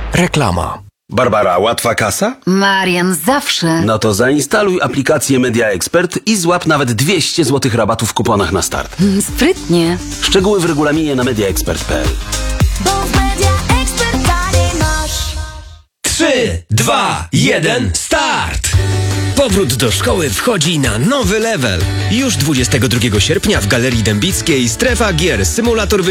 Reklama. Barbara, łatwa kasa? Marian, zawsze. No to zainstaluj aplikację Media Expert i złap nawet 200 zł rabatu w kuponach na start. Sprytnie. Szczegóły w regulaminie na mediaexpert.pl. 3, 2, 1, start! Powrót do szkoły wchodzi na nowy level. Już 22 sierpnia w Galerii Dębickiej strefa gier, symulator